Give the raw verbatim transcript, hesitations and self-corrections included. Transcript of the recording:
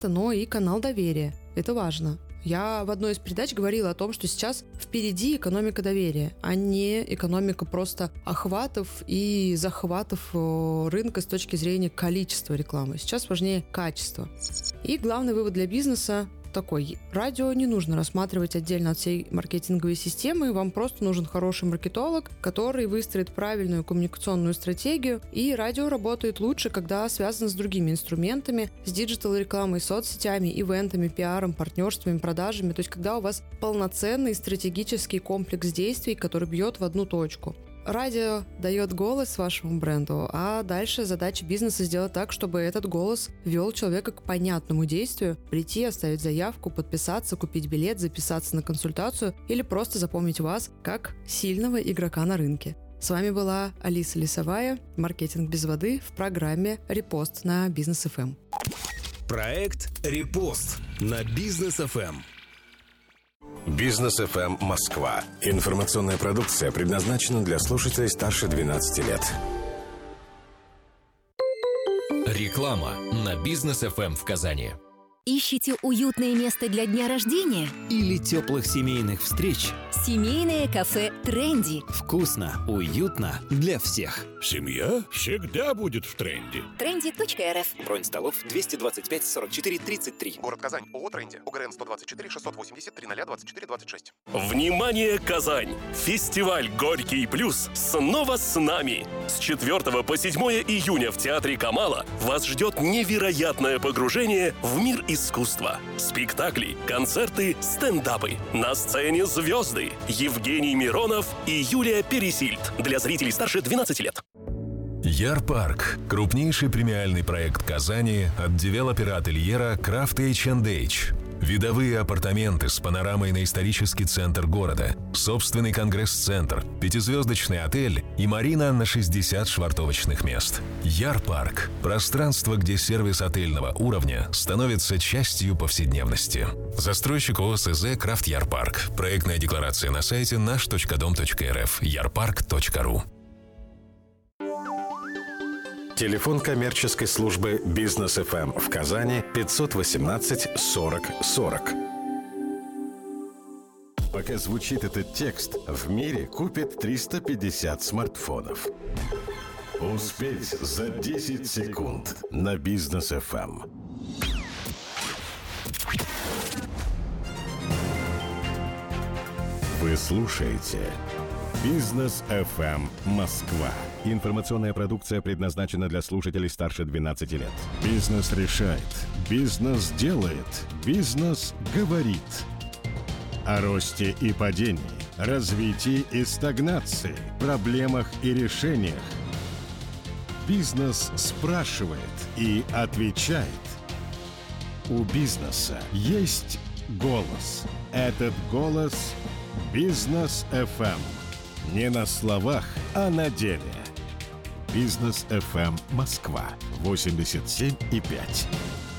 но и канал доверия. Это важно. Я в одной из передач говорила о том, что сейчас впереди экономика доверия, а не экономика просто охватов и захватов рынка с точки зрения количества рекламы. Сейчас важнее качество. И главный вывод для бизнеса такой. Радио не нужно рассматривать отдельно от всей маркетинговой системы. Вам просто нужен хороший маркетолог, который выстроит правильную коммуникационную стратегию. И радио работает лучше, когда связано с другими инструментами, с диджитал-рекламой, соцсетями, ивентами, пиаром, партнерствами, продажами. То есть, когда у вас полноценный стратегический комплекс действий, который бьет в одну точку. Радио дает голос вашему бренду, а дальше задача бизнеса сделать так, чтобы этот голос вел человека к понятному действию, прийти, оставить заявку, подписаться, купить билет, записаться на консультацию или просто запомнить вас как сильного игрока на рынке. С вами была Алиса Лисовая, «Маркетинг без воды» в программе «Репост» на Бизнес эф эм. Проект «Репост» на Бизнес эф эм. Бизнес эф эм Москва. Информационная продукция предназначена для слушателей старше двенадцати лет. Реклама на Бизнес эф эм в Казани. Ищете уютное место для дня рождения? Или теплых семейных встреч? Семейное кафе «Тренди». Вкусно, уютно для всех. Семья всегда будет в тренде. тренди точка эр эф. Бронь столов двести двадцать пять сорок четыре тридцать три. Город Казань. ООО «Тренди». УГРН сто двадцать четыре шестьсот восемьдесят три ноль двадцать четыре двадцать шесть. Внимание, Казань! Фестиваль «Горький плюс» снова с нами. С четвёртого по седьмое июня в Театре Камала вас ждет невероятное погружение в мир искусства. Спектакли, концерты, стендапы. На сцене звезды Евгений Миронов и Юлия Пересильд. Для зрителей старше двенадцати лет. Ярпарк – крупнейший премиальный проект Казани от девелопера ательера Крафт эйч энд эйч. Видовые апартаменты с панорамой на исторический центр города, собственный конгресс-центр, пятизвездочный отель и марина на шестьдесят швартовочных мест. Ярпарк – пространство, где сервис отельного уровня становится частью повседневности. Застройщик ООО СЗ «Крафт Ярпарк». Проектная декларация на сайте наш точка дом точка эр эф. ярпарк точка ру. Телефон коммерческой службы Бизнес эф эм в Казани пятьсот восемнадцать сорок сорок. Пока звучит этот текст, в мире купят триста пятьдесят смартфонов. Успеть за десять секунд на Бизнес эф эм. Вы слушаете Бизнес эф эм Москва. Информационная продукция предназначена для слушателей старше двенадцати лет. Бизнес решает. Бизнес делает. Бизнес говорит. О росте и падении, развитии и стагнации, проблемах и решениях. Бизнес спрашивает и отвечает. У бизнеса есть голос. Этот голос – Бизнес эф эм. Не на словах, а на деле. Бизнес эф эм Москва восемьдесят семь и пять.